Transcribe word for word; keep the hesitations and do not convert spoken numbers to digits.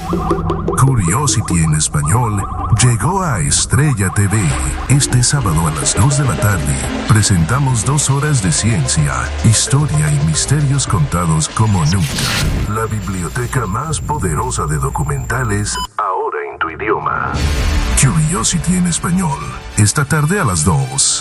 Curiosity en español llegó a Estrella T V. Este sábado a las dos de la tarde presentamos dos horas de ciencia, historia y misterios contados como nunca. La biblioteca más poderosa de documentales ahora en tu idioma. Curiosity en español, esta tarde a las dos.